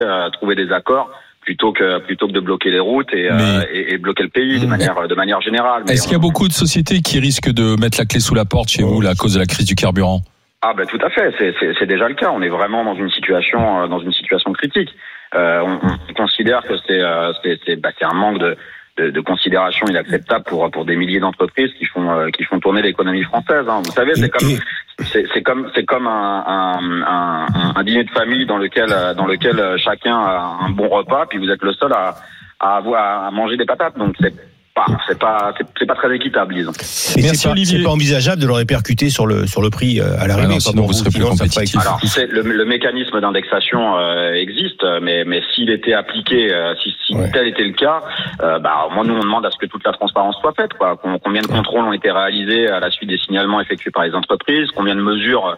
trouver des accords plutôt que de bloquer les routes et bloquer le pays de manière générale. Est-ce qu'il y a beaucoup de sociétés qui risquent de mettre la clé sous la porte chez vous à cause de la crise du carburant? Ah ben tout à fait, c'est déjà le cas. On est vraiment dans une situation critique. On considère que c'est un manque de considération inacceptable pour des milliers d'entreprises qui font tourner l'économie française. Hein. Vous savez, c'est comme un dîner de famille dans lequel chacun a un bon repas, puis vous êtes le seul à manger des patates. Donc c'est pas très équitable, disons. Merci Olivier. C'est pas envisageable de le répercuter sur le prix à l'arrivée. Sinon vous serez plus compétitif. Alors le mécanisme d'indexation existe, mais s'il était appliqué, si tel était le cas, moi nous on demande à ce que toute la transparence soit faite, quoi. Combien de contrôles ont été réalisés à la suite des signalements effectués par les entreprises, combien de mesures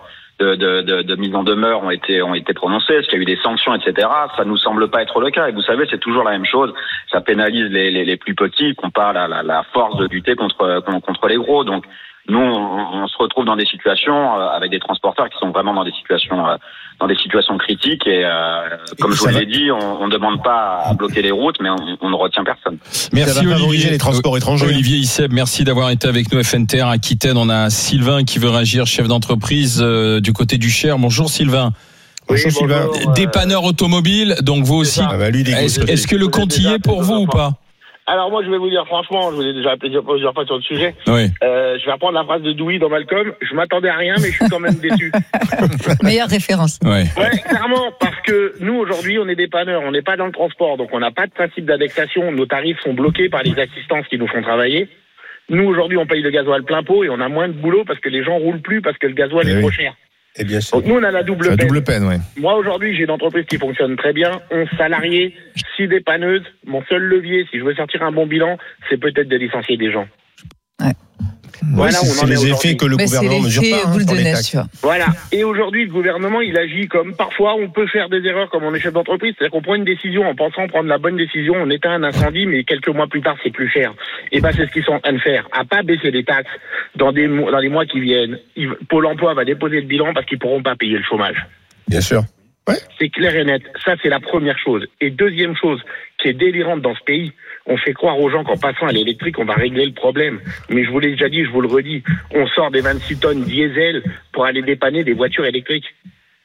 de mise en demeure ont été prononcées, est-ce qu'il y a eu des sanctions, etc. Ça nous semble pas être le cas. Et vous savez, c'est toujours la même chose. Ça pénalise les plus petits, qu'on parle à la force de lutter contre les gros. Donc nous, on se retrouve dans des situations avec des transporteurs qui sont vraiment dans des situations critiques. Et comme je vous l'ai dit, on ne demande pas à bloquer les routes, mais on ne retient personne. Merci Olivier. Les transports étrangers. Olivier Isseb, merci d'avoir été avec nous. FNTR Aquitaine. On a Sylvain qui veut réagir, chef d'entreprise du côté du Cher. Bonjour Sylvain. Bonjour Sylvain. Dépanneur automobile, donc vous aussi. Est-ce que le compte y est pour vous ou pas? Alors moi je vais vous dire franchement, je vous ai déjà appelé plusieurs fois sur le sujet. Oui. Je vais reprendre la phrase de Dewey dans Malcolm. Je m'attendais à rien, mais je suis quand même déçu. Meilleure référence. Ouais, clairement, parce que nous aujourd'hui on est dépanneurs, on n'est pas dans le transport, donc on n'a pas de principe d'indexation. Nos tarifs sont bloqués par les assistances qui nous font travailler. Nous aujourd'hui on paye le gasoil plein pot et on a moins de boulot parce que les gens roulent plus parce que le gasoil est trop cher. Et bien sûr. Donc nous on a la double peine. Ouais. Moi aujourd'hui j'ai une entreprise qui fonctionne très bien, 11 salariés, 6 dépanneuses. Mon seul levier, si je veux sortir un bon bilan, c'est peut-être de licencier des gens. Ouais. Voilà, c'est les effets que le gouvernement mesure pas boule pour de les neige, taxes. tu vois. Voilà. Et aujourd'hui, le gouvernement, il agit comme parfois on peut faire des erreurs comme on est chef d'entreprise. C'est-à-dire qu'on prend une décision en pensant prendre la bonne décision, on éteint un incendie, mais quelques mois plus tard, c'est plus cher. Et c'est ce qu'ils sont en train de faire. À pas baisser les taxes dans les mois qui viennent. Pôle emploi va déposer le bilan parce qu'ils pourront pas payer le chômage. Bien sûr. Ouais. C'est clair et net. Ça, c'est la première chose. Et deuxième chose qui est délirante dans ce pays, on fait croire aux gens qu'en passant à l'électrique, on va régler le problème. Mais je vous l'ai déjà dit, je vous le redis, on sort des 26 tonnes diesel pour aller dépanner des voitures électriques.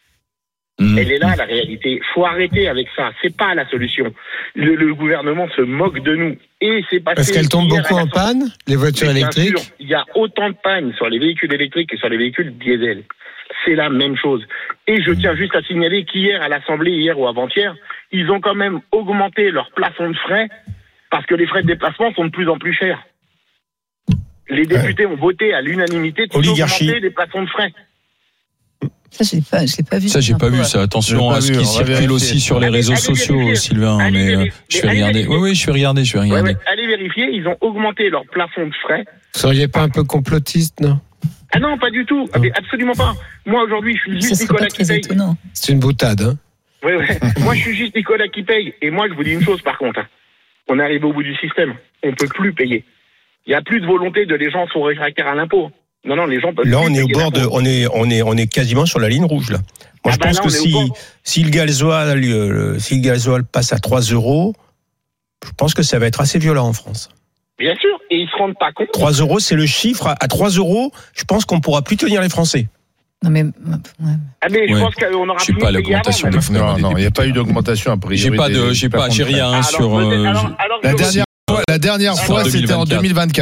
Elle est là, la réalité. Faut arrêter avec ça. C'est pas la solution. Le gouvernement se moque de nous. Et c'est passé. Parce qu'elles tombent beaucoup en panne, les voitures électriques. Bien sûr, il y a autant de pannes sur les véhicules électriques que sur les véhicules diesel. C'est la même chose. Et je tiens juste à signaler qu'hier, à l'Assemblée, hier ou avant-hier, ils ont quand même augmenté leur plafond de frais parce que les frais de déplacement sont de plus en plus chers. Les députés ont voté à l'unanimité de augmenter les plafonds de frais. Ça, je l'ai pas vu. Ça, j'ai pas vu ça. Attention à ce qui circule aussi sur les réseaux sociaux, Sylvain. Mais je vais regarder. Oui, je vais regarder. Ouais, allez vérifier. Ils ont augmenté leur plafond de frais. Vous seriez pas un peu complotiste, non? Ah non, pas du tout. Absolument pas. Moi, aujourd'hui, je suis juste Nicolas qui paye. C'est une boutade, hein? Oui. Moi, je suis juste Nicolas qui paye. Et moi, je vous dis une chose, par contre. On est arrivé au bout du système. On peut plus payer. Il y a plus de volonté de les gens sont réfractaires à l'impôt. Non, les gens peuvent. Là, on est au bord on est quasiment sur la ligne rouge, là. Moi, je pense que si le gasoil passe à 3 €, je pense que ça va être assez violent en France. Bien sûr, et ils se rendent pas compte. 3 €, c'est le chiffre. À 3 €, je pense qu'on pourra plus tenir les Français. Non mais. Je pense qu'on aura plus pas l'augmentation. Non, il n'y a pas eu d'augmentation a priori. J'ai rien sur. La dernière fois, c'était en 2024.